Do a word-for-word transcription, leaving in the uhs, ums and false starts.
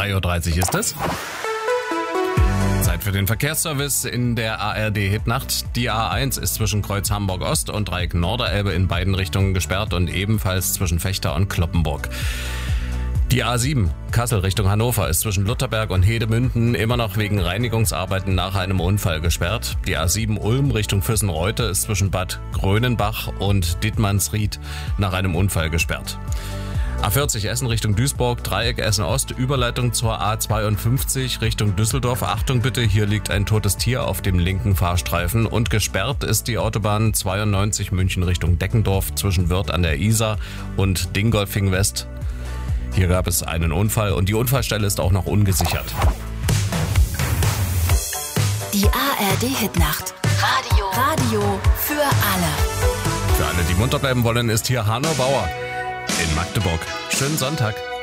zwei Uhr dreißig ist es. Zeit für den Verkehrsservice in der A R D-Hitnacht. Die A eins ist zwischen Kreuz Hamburg-Ost und Dreieck Norderelbe in beiden Richtungen gesperrt und ebenfalls zwischen Vechta und Cloppenburg. Die A sieben, Kassel Richtung Hannover, ist zwischen Lutherberg und Hedemünden immer noch wegen Reinigungsarbeiten nach einem Unfall gesperrt. Die A sieben Ulm Richtung Füssen-Reute ist zwischen Bad Grönenbach und Dittmannsried nach einem Unfall gesperrt. A vierzig Essen Richtung Duisburg, Dreieck Essen-Ost, Überleitung zur A zweiundfünfzig Richtung Düsseldorf. Achtung bitte, hier liegt ein totes Tier auf dem linken Fahrstreifen und gesperrt ist die Autobahn zweiundneunzig München Richtung Deckendorf zwischen Wörth an der Isar und Dingolfing West. Hier gab es einen Unfall und die Unfallstelle ist auch noch ungesichert. Die A R D-Hitnacht. Radio. Radio für alle. Für alle, die munter bleiben wollen, ist hier Hanno Bauer in Magdeburg. Schönen Sonntag.